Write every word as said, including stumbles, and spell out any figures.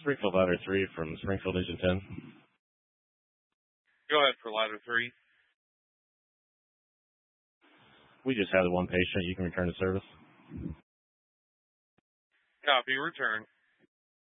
Springfield Ladder three from Springfield Engine ten. Go ahead for Ladder three. We just had one patient. You can return to service. Copy, return.